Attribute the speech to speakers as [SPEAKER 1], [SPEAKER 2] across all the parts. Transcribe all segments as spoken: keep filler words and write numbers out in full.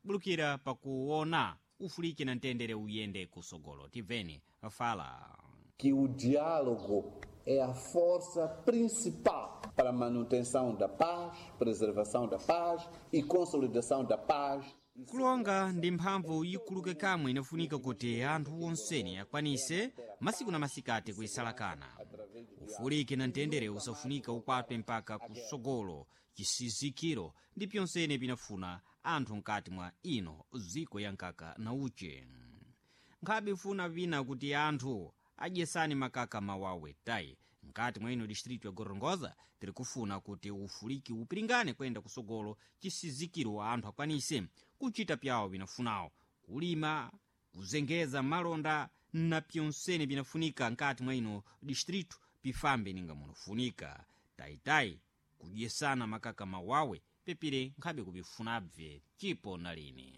[SPEAKER 1] bulukira pakuona ufuliki na ntendere uyende kusogolo. Tiveni fala
[SPEAKER 2] que o diálogo é a força principal para a manutenção da paz, preservação da paz e consolidação da paz.
[SPEAKER 1] kulonga ndi mphamvu ikuluke kamwe inafunika kuti anthu onseni akwanise masiku na masikati kuisalakana. Ufuliki na ntendere usafunika ukwatwe mpaka kusogolo chisizikiro ndi pyonsene pinafuna anthu nkati mwa ino ziko ya nkaka na uche. Nkhabe funa vina kuti anthu adyesani makaka mawawe tayi nkati mwa ino district ya Gorongosa tiri kufuna kuti ufuliki upiringane kwenda kusogolo chisizikiro wa anthu akwanise kuchita pyawo binafunawo kulima kuzengeza malonda na pyonsene binafunika nkati mwa ino district pifambe ninga munofunika tayitai kudyesana makaka mawawe pepire nkhabe kubifunabve chipo na lini.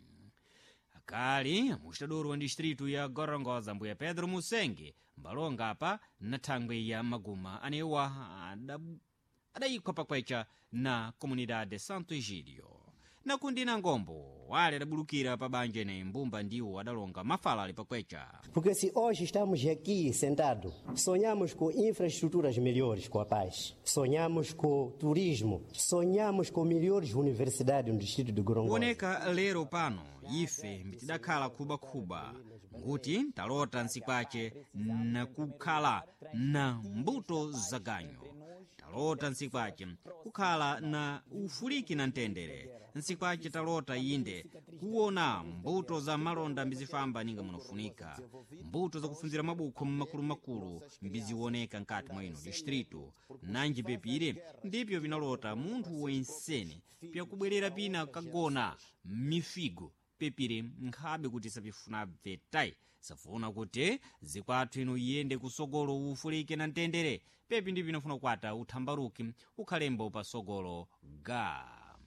[SPEAKER 1] Akali muxitadoro wa distritu ya Gorongosa mbuya Pedro Musenge mbalonga apa na thangwe ya maguma anewa adayikwa pakwecha na comunidade Santo Egídio. Na kundina ngombo wale adabulukira pa banja ine mbumba ndiwo adalonga mafala ali pakwecha.
[SPEAKER 3] Porque se hoje estamos aqui sentados, sonhamos com infraestruturas melhores com a paz, sonhamos com turismo, sonhamos com melhores universidades no distrito de Gorongosa.
[SPEAKER 1] Kuoneka lero pano ife mitidakhala kuba-kuba nguti talota nsikwache na kukhala na mbuto zaganyo. Talota nsikwache kukhala na ufuliki na ntendere. Nsikwache talota yinde kuona mbuto za malonda mbizifamba ninga munofunika. Mbuto za kufunzira mabuku makulu makulu mbiziwoneka nkati mwa ino distritu. Nanji pepire ndipyo vinalota munthu wensene pya kubwerera pina kagona mifigo pepire nkhabe kuti sapifuna vetai safuna kuti zikwathu ino yende kusogolo ufulike na ntendere pepi ndi pinafuna kwata uthambaruki ukhalembo pa sogolo ga.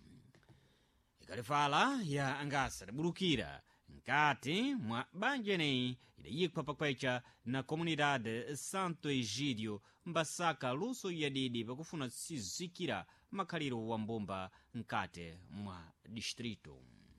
[SPEAKER 1] Ikalifala ya angasa dabulukira nkati mwa banja ineyi idayikwa pakwecha na comunidade Santo Egídio mbasaka luso yadidi pakufuna sizikira makhaliro wa mbumba nkati mwa distrito.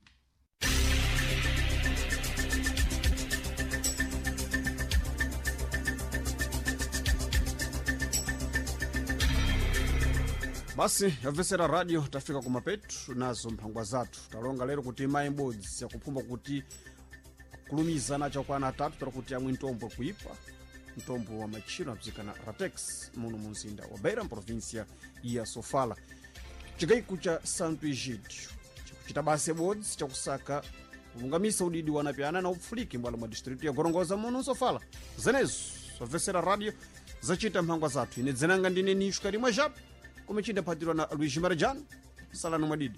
[SPEAKER 4] Basi yavesera radio tafika kumapetu nazo mphangwa zathu talonga lero kuti mayi mbodzi yakupumba kuti kulumiza nacho kwa atatu tara kuti amwe ntombo kuipa ntombo wa machino abzikana Ratex muno munzinda wa Beira provincia ya Sofala chigaiko cha Santo Egídio chikuchita basi bodzi chakusaka kulungamisa udidi wanapyana na ufuliki mbwala mwa district ya Gorongosa muno Sofala. Zenezo yavesera radio zachita mphangwa zathu ine dzenanga ndine nishukari mwa japo kumechinda patirwa na Luigi Marajano salano madidi.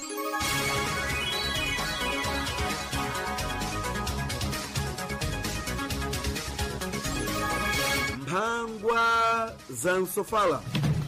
[SPEAKER 5] Mphangwa za Sofala.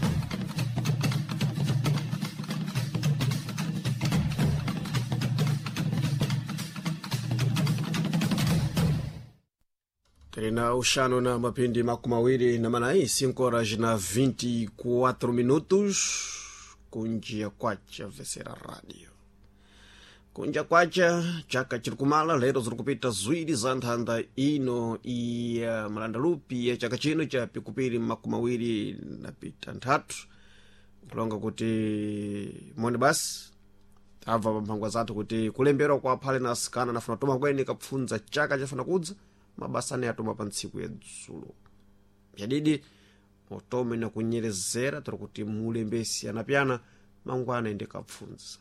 [SPEAKER 4] Terina ushano na mapindi makumawiri na manai cinco horas na vinte e quatro minutos kunjia kwacha vesera radio. Kunja kwacha chaka chirikumala lero zirikupita zwiri za nthanda ino iya malandalupi ya chaka chino cha pikupiri makumawiri na pita ntatu. Kulonga kuti mwone basi ava mphangwa zathu kuti kulembera kwa phale na asikana nafuna toma kweni kapfunza chaka chafuna kudza mabasane atoma pa ntsiku ya dzulo. Yadidi otome na kunyerezera tara kuti mulembesi anapyana mangwana ende kapfunza.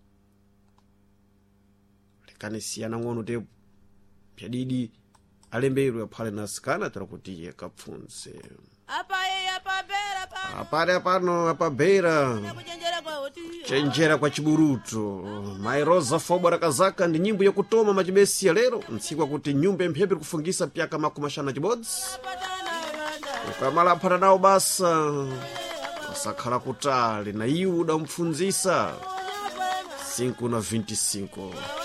[SPEAKER 4] Lekani siyana ngono te yadidi alembero ya phale na asikana tara kuti ye kapfunze.
[SPEAKER 6] Apa ye apa bera pa.
[SPEAKER 4] Apare apano apa Beira. Chenjera kwa chiburuto. Mai Rosa Fobora Kazaka ndi nyimbo ya kutoma machibesi ya lero nsikwa kuti nyumba mphepe kufungisa pyaka makumashana chibodzi. Ukamala phata nawo basa wasakhala kutali na iwu udamfunzisa cinco na vinte e cinco.